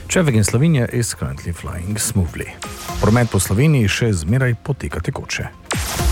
Traffic in Slovenia is currently flying smoothly. Promet po Sloveniji še zmeraj poteka tekoče.